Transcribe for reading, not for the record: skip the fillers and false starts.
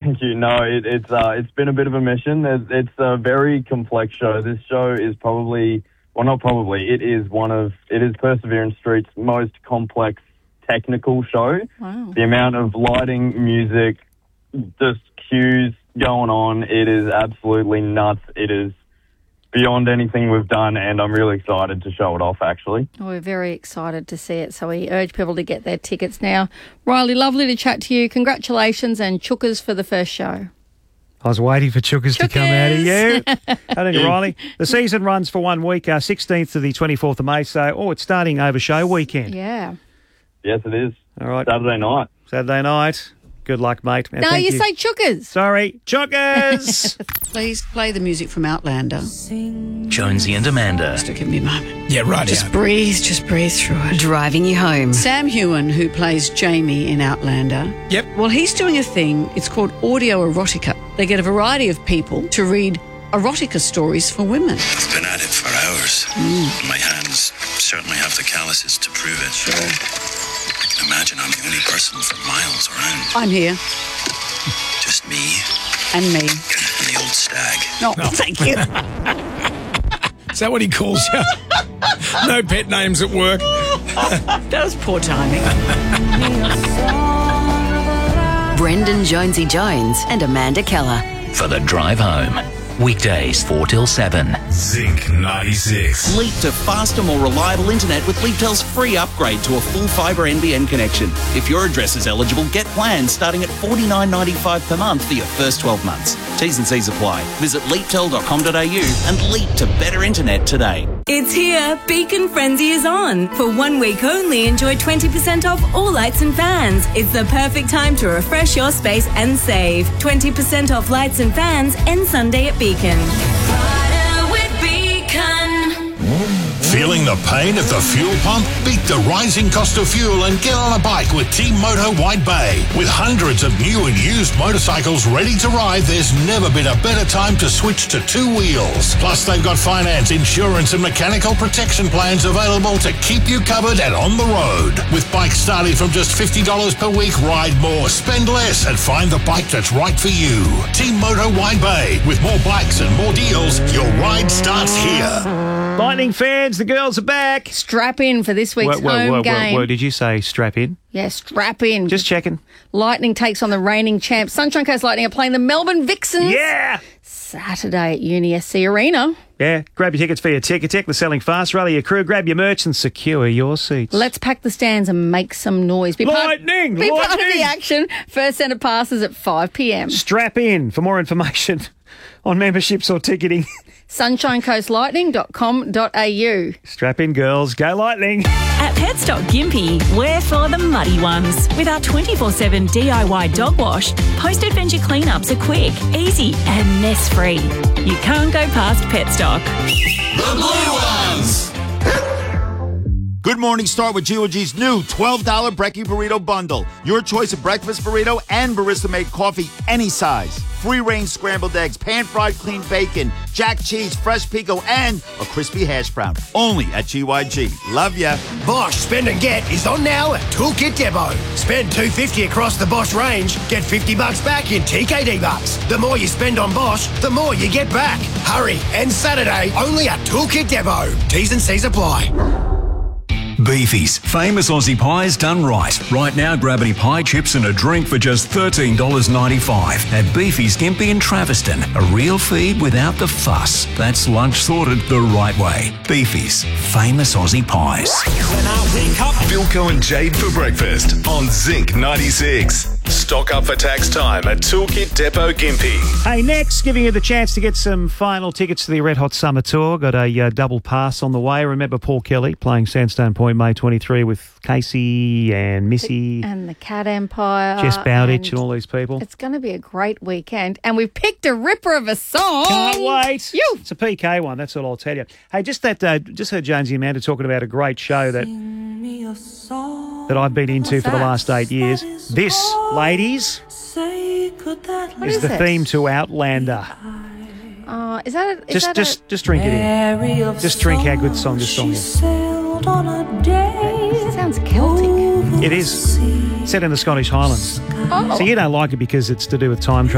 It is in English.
Thank you. No, it's been a bit of a mission. It's a very complex show. This show is it is Perseverance Street's most complex technical show. Wow. The amount of lighting, music, just cues going on, it is absolutely nuts. It is beyond anything we've done, and I'm really excited to show it off, actually. Oh, we're very excited to see it, so we urge people to get their tickets now. Riley, lovely to chat to you. Congratulations and chookers for the first show. I was waiting for chookers to come out of you. I think, Riley. The season runs for 1 week, 16th to the 24th of May, so it's starting over show weekend. Yeah. Yes, it is. All right. Saturday night. Good luck, mate. And No, you say chookers. Sorry, chookers. Please play the music from Outlander. Jonesy and Amanda. Just give me a moment. Yeah, right. Just breathe through it. Driving you home. Sam Heughan, who plays Jamie in Outlander. Yep. Well, he's doing a thing. It's called audio erotica. They get a variety of people to read erotica stories for women. I've been at it for hours. My hands certainly have the calluses to prove it. Sure. Imagine I'm the only person for miles around. I'm here. Just me And me. and the old stag. No, thank you. Is that what he calls you? No pet names at work. That was poor timing. Brendan Jonesy Jones and Amanda Keller. For the drive home. Weekdays 4 till 7. Zinc 96. Leap to faster, more reliable internet with Leaptel's free upgrade to a full fibre NBN connection. If your address is eligible, get plans starting at $49.95 per month for your first 12 months. T's and C's apply. Visit leaptel.com.au and leap to better internet today. It's here. Beacon Frenzy is on. For 1 week only, enjoy 20% off all lights and fans. It's the perfect time to refresh your space and save. 20% off lights and fans ends Sunday at Beacon. Feeling the pain at the fuel pump? Beat the rising cost of fuel and get on a bike with Team Moto White Bay. With hundreds of new and used motorcycles ready to ride, there's never been a better time to switch to 2 wheels. Plus, they've got finance, insurance and mechanical protection plans available to keep you covered and on the road. With bikes starting from just $50 per week, ride more, spend less and find the bike that's right for you. Team Moto White Bay. With more bikes and more deals, your ride starts here. Lightning fans, the girls are back. Strap in for this week's home game. Whoa, did you say strap in? Yeah, strap in. Just checking. Lightning takes on the reigning champs. Sunshine Coast Lightning are playing the Melbourne Vixens. Yeah. Saturday at UniSC Arena. Yeah, grab your tickets for your Ticketek. They're selling fast. Rally your crew, grab your merch and secure your seats. Let's pack the stands and make some noise. Be part of the action. First centre passes at 5 p.m. Strap in. For more information on memberships or ticketing, sunshinecoastlightning.com.au. Strap in, girls. Go Lightning. At Petstock Gympie, we're for the muddy ones. With our 24/7 DIY dog wash, post-adventure cleanups are quick, easy and mess-free. You can't go past Petstock. The Blue Ones. Good morning. Start with GOG's new $12 Brekkie Burrito Bundle. Your choice of breakfast burrito and barista-made coffee, any size. Free-range scrambled eggs, pan-fried clean bacon, jack cheese, fresh pico, and a crispy hash brown. Only at GYG. Love ya. Bosch Spend and Get is on now at Toolkit Depot. Spend $250 across the Bosch range, get $50 back in TKD bucks. The more you spend on Bosch, the more you get back. Hurry, and Saturday only at Toolkit Depot. T's and C's apply. Beefy's, famous Aussie pies done right. Right now, grab any pie chips and a drink for just $13.95 at Beefy's Gympie and Traviston. A real feed without the fuss. That's lunch sorted the right way. Beefy's, famous Aussie pies. When I wake up, Bilko and Jade for breakfast on Zinc 96. Stock up for tax time at Toolkit Depot Gympie. Hey, next, giving you the chance to get some final tickets to the Red Hot Summer Tour. Got a double pass on the way. Remember Paul Kelly playing Sandstone Point May 23 with Casey and Missy. And the Cat Empire. Jess Bowditch and all these people. It's going to be a great weekend. And we've picked a ripper of a song. Can't wait. It's a PK one, that's all I'll tell you. Hey, just heard Jonesy and Amanda talking about a great show that I've been into for the last 8 years. This, ladies, is the theme to Outlander. Is that just drink it in. Just drink how good song this song is. It sounds Celtic. It is. Set in the Scottish Highlands. Oh. So you don't like it because it's to do with time travel.